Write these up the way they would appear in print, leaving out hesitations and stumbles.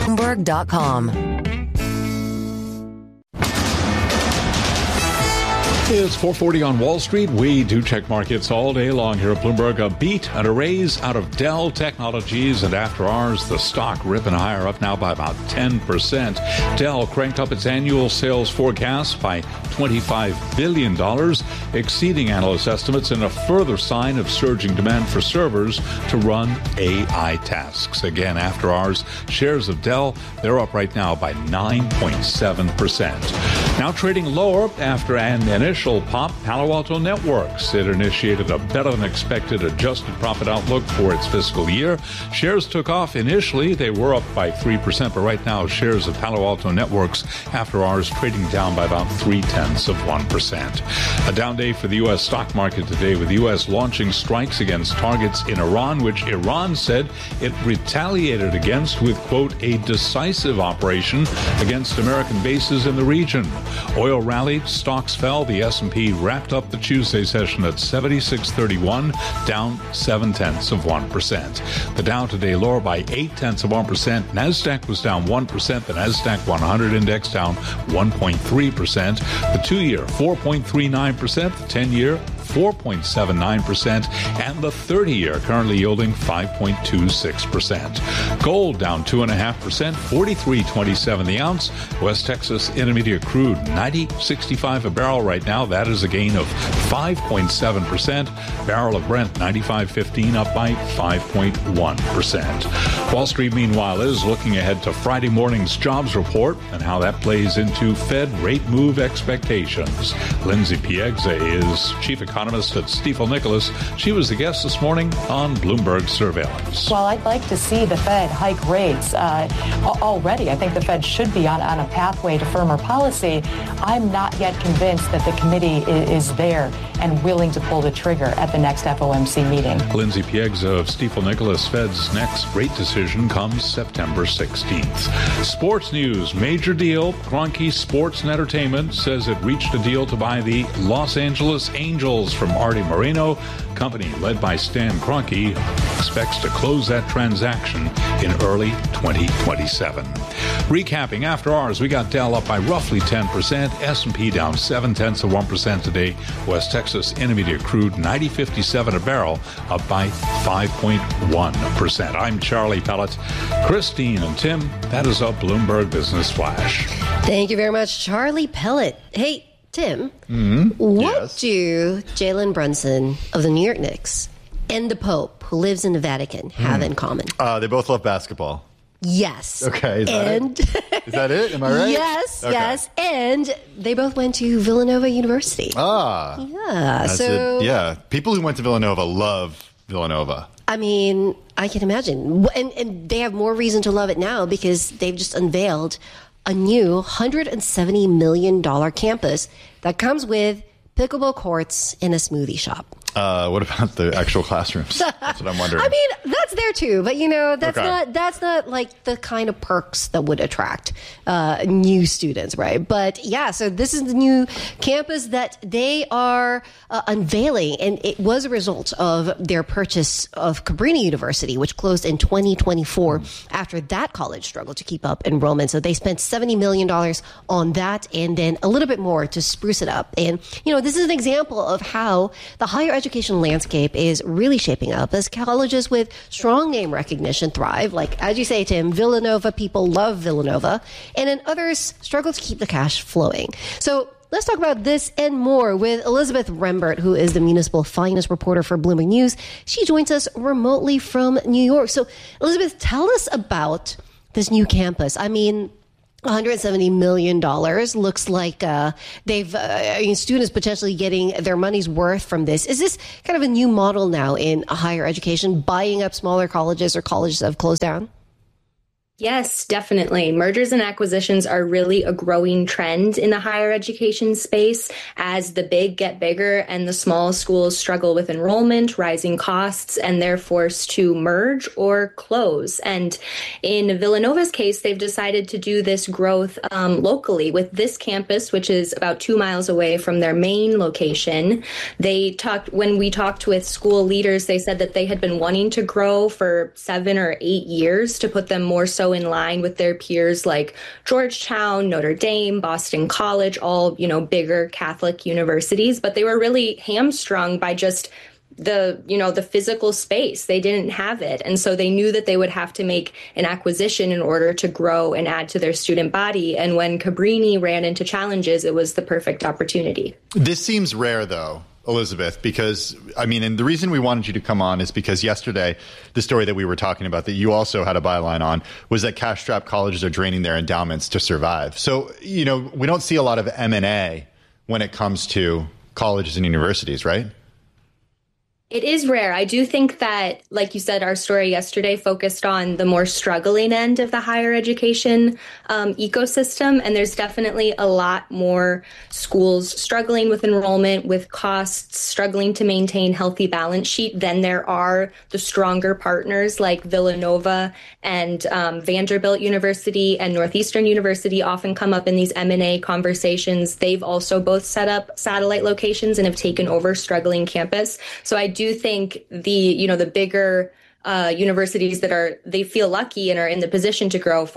Bloomberg.com. It's 4:40 on Wall Street. We do check markets all day long here at Bloomberg. A beat and a raise out of Dell Technologies, and after ours, the stock ripping higher, up now by about 10%. Dell cranked up its annual sales forecast by $25 billion, exceeding analyst estimates and a further sign of surging demand for servers to run AI tasks. Again, after ours, shares of Dell, they're up right now by 9.7%. Now trading lower after an initial pop, Palo Alto Networks. It initiated a better-than-expected adjusted profit outlook for its fiscal year. Shares took off initially. They were up by 3%, but right now shares of Palo Alto Networks after ours trading down by about 0.3%. A down day for the U.S. stock market today, with the U.S. launching strikes against targets in Iran, which Iran said it retaliated against with, quote, a decisive operation against American bases in the region. Oil rallied, stocks fell. The S&P wrapped up the Tuesday session at 76.31, down 0.7%. The Dow today lower by 0.8%. Nasdaq was down 1%. The Nasdaq 100 index down 1.3%. The 2-year 4.39%. The 10-year 4.79%, and the 30-year currently yielding 5.26%. Gold down 2.5%, 43.27 the ounce. West Texas Intermediate crude 90.65 a barrel right now. That is a gain of 5.7%. Barrel of Brent 95.15, up by 5.1%. Wall Street, meanwhile, is looking ahead to Friday morning's jobs report and how that plays into Fed rate move expectations. Lindsay Piegza is chief economist at Stifel Nicolaus. She was the guest this morning on Bloomberg Surveillance. Well, I'd like to see the Fed hike rates already. I think the Fed should be on a pathway to firmer policy. I'm not yet convinced that the committee is there and willing to pull the trigger at the next FOMC meeting. Lindsay Piegza of Stifel Nicolaus. Fed's next rate decision comes September 16th. Sports news. Major deal. Kroenke Sports and Entertainment says it reached a deal to buy the Los Angeles Angels from Arte Moreno. Company led by Stan Kroenke expects to close that transaction in early 2027. Recapping, after ours, we got Dell up by roughly 10%, S&P down 0.7% today. West Texas Intermediate crude 90.57 a barrel, up by 5.1%. I'm Charlie Pellet. Christine and Tim, that is a Bloomberg Business Flash. Thank you very much, Charlie Pellet. Hey, Tim, what do Jalen Brunson of the New York Knicks and the Pope, who lives in the Vatican, have in common? They both love basketball. Yes. Okay. Is that it? Am I right? Yes, okay. yes. And they both went to Villanova University. Yeah. People who went to Villanova love Villanova. I mean, I can imagine. And they have more reason to love it now because they've just unveiled a new $170 million campus that comes with pickleball courts and a smoothie shop. What about the actual classrooms? That's what I'm wondering. I mean, that's there too, but that's not like the kind of perks that would attract new students, right? But yeah, so this is the new campus that they are unveiling, and it was a result of their purchase of Cabrini University, which closed in 2024 after that college struggled to keep up enrollment. So they spent $70 million on that, and then a little bit more to spruce it up. And this is an example of how the higher education landscape is really shaping up as colleges with strong name recognition thrive. Like, as you say, Tim, Villanova, people love Villanova, and then others struggle to keep the cash flowing. So let's talk about this and more with Elizabeth Rembert, who is the municipal finance reporter for Bloomberg News. She joins us remotely from New York. So, Elizabeth, tell us about this new campus. I mean, $170 million looks like they've students potentially getting their money's worth from this. Is this kind of a new model now in higher education, buying up smaller colleges or colleges that have closed down? Yes, definitely. Mergers and acquisitions are really a growing trend in the higher education space as the big get bigger and the small schools struggle with enrollment, rising costs, and they're forced to merge or close. And in Villanova's case, they've decided to do this growth locally with this campus, which is about 2 miles away from their main location. When we talked with school leaders, they said that they had been wanting to grow for 7 or 8 years to put them more so so in line with their peers like Georgetown, Notre Dame, Boston College, all, bigger Catholic universities, but they were really hamstrung by just the physical space. They didn't have it. And so they knew that they would have to make an acquisition in order to grow and add to their student body. And when Cabrini ran into challenges, it was the perfect opportunity. This seems rare, though, Elizabeth, because, and the reason we wanted you to come on is because yesterday, the story that we were talking about that you also had a byline on was that cash-strapped colleges are draining their endowments to survive. So, we don't see a lot of M&A when it comes to colleges and universities, right? It is rare. I do think that, like you said, our story yesterday focused on the more struggling end of the higher education ecosystem. And there's definitely a lot more schools struggling with enrollment, with costs, struggling to maintain healthy balance sheet than there are the stronger partners like Villanova and Vanderbilt University and Northeastern University often come up in these M&A conversations. They've also both set up satellite locations and have taken over struggling campus. So I do think the bigger universities they feel lucky and are in the position to grow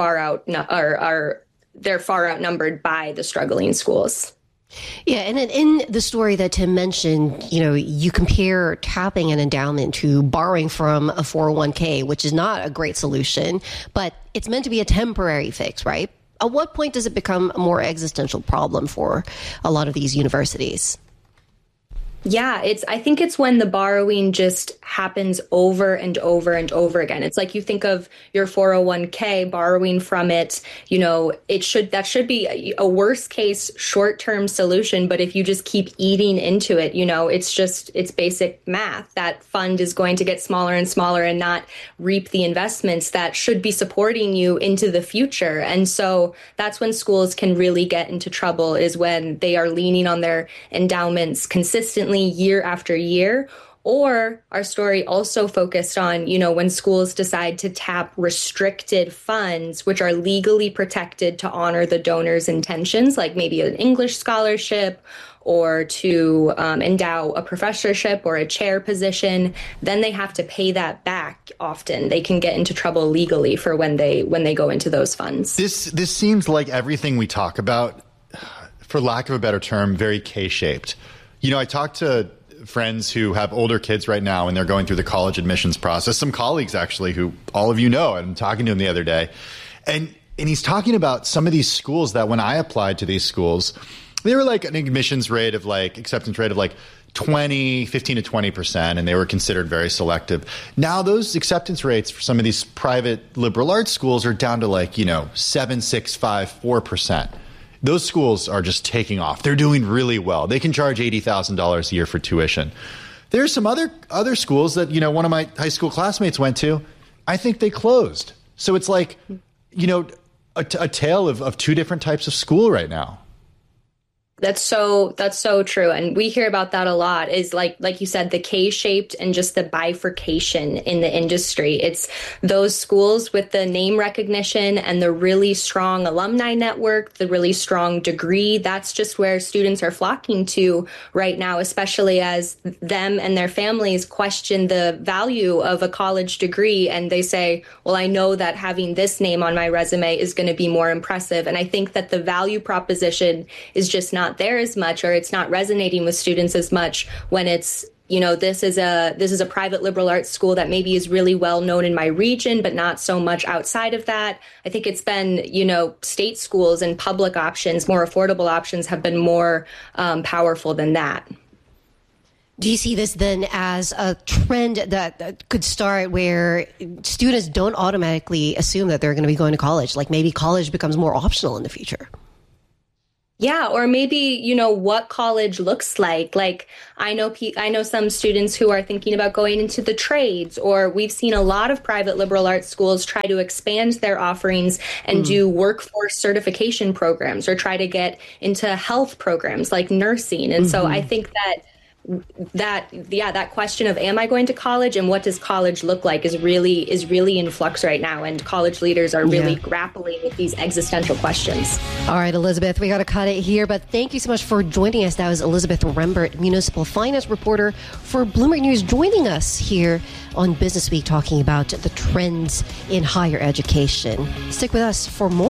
they're far outnumbered by the struggling schools. Yeah, and then in the story that Tim mentioned, you compare tapping an endowment to borrowing from a 401k, which is not a great solution, but it's meant to be a temporary fix, right? At what point does it become a more existential problem for a lot of these universities? Yeah, I think it's when the borrowing just happens over and over and over again. It's like you think of your 401k, borrowing from it, that should be a worst case short-term solution. But if you just keep eating into it, it's basic math. That fund is going to get smaller and smaller and not reap the investments that should be supporting you into the future. And so that's when schools can really get into trouble, is when they are leaning on their endowments consistently year after year. Or our story also focused on, when schools decide to tap restricted funds, which are legally protected to honor the donor's intentions, like maybe an English scholarship or to endow a professorship or a chair position, then they have to pay that back often. They can get into trouble legally for when they go into those funds. This seems like everything we talk about, for lack of a better term, very K-shaped. I talked to friends who have older kids right now and they're going through the college admissions process. Some colleagues, actually, who all of you know, I'm talking to him the other day. And he's talking about some of these schools that when I applied to these schools, they were like an acceptance rate of 15 to 20%, and they were considered very selective. Now those acceptance rates for some of these private liberal arts schools are down to 7, 6, 5, 4%. Those schools are just taking off. They're doing really well. They can charge $80,000 a year for tuition. There are some other schools that, one of my high school classmates went to. I think they closed. So it's like, a tale of two different types of school right now. That's so true. And we hear about that a lot, is like you said, the K-shaped and just the bifurcation in the industry. It's those schools with the name recognition and the really strong alumni network, the really strong degree. That's just where students are flocking to right now, especially as them and their families question the value of a college degree. And they say, well, I know that having this name on my resume is going to be more impressive. And I think that the value proposition is just not there as much, or it's not resonating with students as much when it's, this is a private liberal arts school that maybe is really well known in my region, but not so much outside of that. I think it's been, state schools and public options, more affordable options, have been more powerful than that. Do you see this then as a trend that could start where students don't automatically assume that they're going to be going to college? Like maybe college becomes more optional in the future? Yeah, or maybe, what college looks like. Like I know some students who are thinking about going into the trades, or we've seen a lot of private liberal arts schools try to expand their offerings and do workforce certification programs, or try to get into health programs like nursing. And so I think that that question of am I going to college and what does college look like is really in flux right now, and college leaders are really grappling with these existential questions. All right, Elizabeth, we got to cut it here, but thank you so much for joining us. That was Elizabeth Rembert, municipal finance reporter for Bloomberg News, joining us here on Business Week, talking about the trends in higher education. Stick with us for more.